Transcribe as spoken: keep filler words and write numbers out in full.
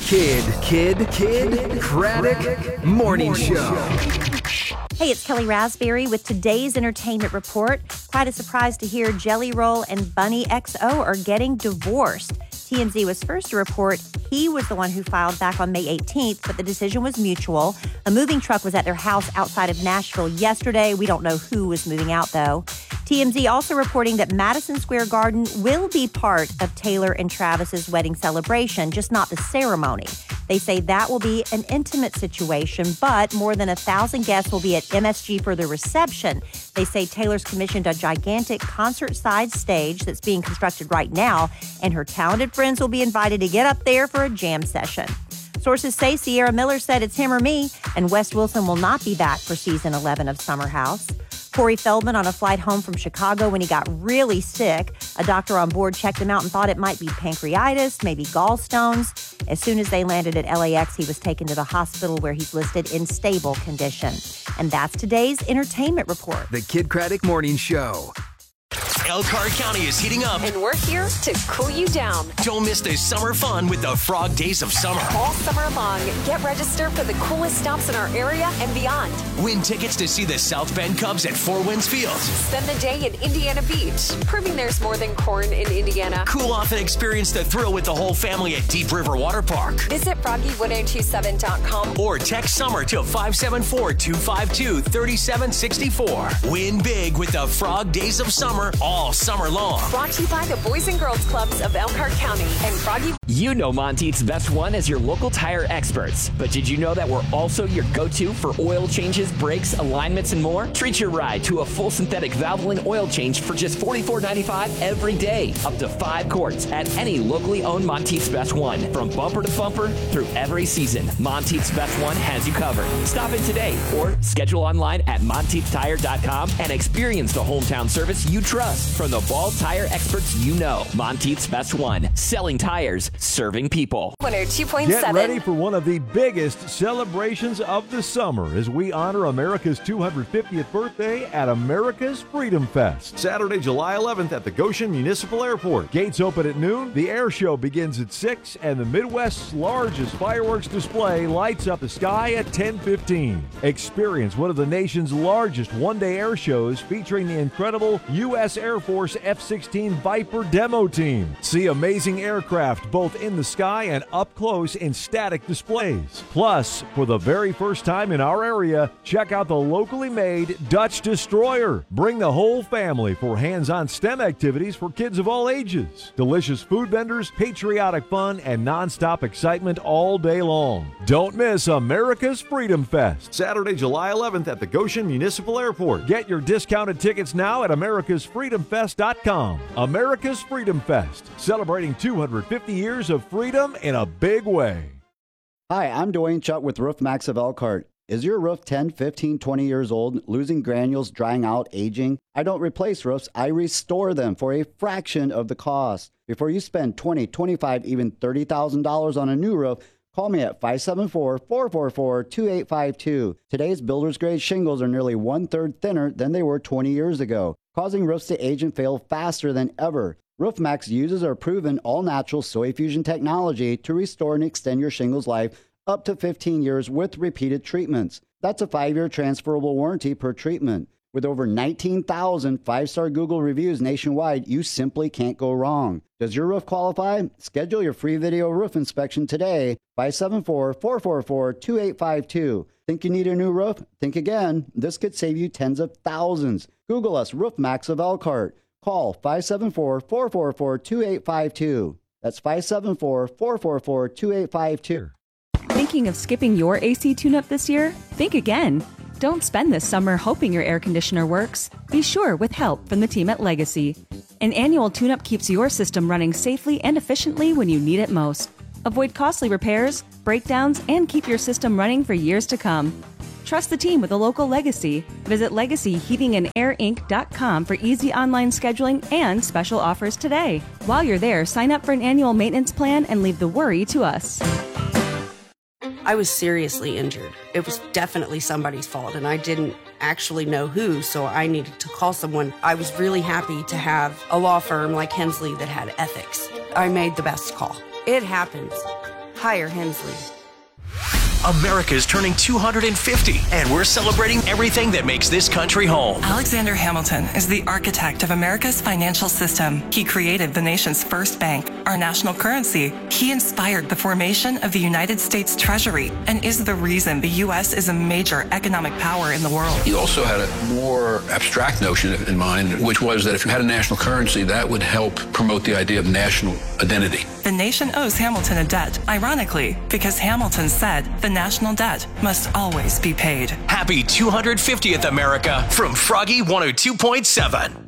Kid, Kid, Kid, Craddock Morning Show. Hey, it's Kelly Raspberry with today's entertainment report. Quite a surprise to hear Jelly Roll and Bunny X O are getting divorced. T M Z was first to report he was the one who filed back on May eighteenth, but the decision was mutual. A moving truck was at their house outside of Nashville yesterday. We don't know who was moving out, though. T M Z also reporting that Madison Square Garden will be part of Taylor and Travis's wedding celebration, just not the ceremony. They say that will be an intimate situation, but more than a thousand guests will be at M S G for the reception. They say Taylor's commissioned a gigantic concert-sized stage that's being constructed right now, and her talented friends will be invited to get up there for a jam session. Sources say Sierra Miller said it's him or me, and Wes Wilson will not be back for season eleven of Summer House. Corey Feldman on a flight home from Chicago when he got really sick. A doctor on board checked him out and thought it might be pancreatitis, maybe gallstones. As soon as they landed at L A X, he was taken to the hospital where he's listed in stable condition. And that's today's entertainment report. The Kid Craddock Morning Show. Elkhart County is heating up, and we're here to cool you down. Don't miss the summer fun with the Frog Days of Summer. All summer long, get registered for the coolest stops in our area and beyond. Win tickets to see the South Bend Cubs at Four Winds Field. Spend the day in Indiana Beach, proving there's more than corn in Indiana. Cool off and experience the thrill with the whole family at Deep River Water Park. Visit froggy one oh two seven dot com or text summer to five seven four, two five two, three seven six four. Win big with the Frog Days of Summer all summer long. Brought to you by the Boys and Girls Clubs of Elkhart County and Froggy. You know Monteith's Best One as your local tire experts, but did you know that we're also your go-to for oil changes, brakes, alignments, and more? Treat your ride to a full synthetic Valvoline oil change for just forty-four ninety-five every day, up to five quarts at any locally owned Monteith's Best One. From bumper to bumper through every season, Monteith's Best One has you covered. Stop in today or schedule online at monteith tire dot com and experience the hometown service you trust from the Ball tire experts you know. Monteith's Best One, selling tires, serving people. one oh two point seven. Get ready for one of the biggest celebrations of the summer as we honor America's two hundred fiftieth birthday at America's Freedom Fest. Saturday, July eleventh at the Goshen Municipal Airport. Gates open at noon, the air show begins at six, and the Midwest's largest fireworks display lights up the sky at ten fifteen. Experience one of the nation's largest one-day air shows featuring the incredible U S Air Force F sixteen Viper demo team. See amazing aircraft both in the sky and up close in static displays. Plus, for the very first time in our area, check out the locally made Dutch Destroyer. Bring the whole family for hands-on STEM activities for kids of all ages. Delicious food vendors, patriotic fun, and non-stop excitement all day long. Don't miss America's Freedom Fest, Saturday, July eleventh at the Goshen Municipal Airport. Get your discounted tickets now at americas freedom fest dot com. America's Freedom Fest, celebrating two hundred fifty years of freedom in a big way. Hi, I'm Dwayne Chuck with Roof Max of Elkhart. Is your roof ten, fifteen, twenty years old, losing granules, drying out, aging? I don't replace roofs, I restore them for a fraction of the cost. Before you spend twenty thousand dollars, twenty-five thousand dollars, even thirty thousand dollars on a new roof, call me at five seven four, four four four, two eight five two. Today's builder's grade shingles are nearly one-third thinner than they were twenty years ago, causing roofs to age and fail faster than ever. RoofMax uses our proven all-natural Soy Fusion technology to restore and extend your shingles life up to fifteen years with repeated treatments. That's a five-year transferable warranty per treatment. With over nineteen thousand five-star Google reviews nationwide, you simply can't go wrong. Does your roof qualify? Schedule your free video roof inspection today, five seven four, four four four, two eight five two. Think you need a new roof? Think again. This could save you tens of thousands. Google us, RoofMax of Elkhart. Call five seven four, four four four, two eight five two. That's five seven four, four four four, two eight five two. Thinking of skipping your A C tune-up this year? Think again. Don't spend this summer hoping your air conditioner works. Be sure with help from the team at Legacy. An annual tune-up keeps your system running safely and efficiently when you need it most. Avoid costly repairs, breakdowns, and keep your system running for years to come. Trust the team with a local Legacy. Visit legacy heating and air inc dot com for easy online scheduling and special offers today. While you're there, sign up for an annual maintenance plan and leave the worry to us. I was seriously injured. It was definitely somebody's fault, and I didn't actually know who, so I needed to call someone. I was really happy to have a law firm like Hensley that had ethics. I made the best call. It happens. Tire Hensley. America's turning two hundred fifty, and we're celebrating everything that makes this country home. Alexander Hamilton is the architect of America's financial system. He created the nation's first bank, our national currency. He inspired the formation of the United States Treasury and is the reason the U S is a major economic power in the world. He also had a more abstract notion in mind, which was that if you had a national currency, that would help promote the idea of national identity. The nation owes Hamilton a debt, ironically, because Hamilton said the national debt must always be paid. Happy two hundred fiftieth, America, from Froggy one oh two point seven.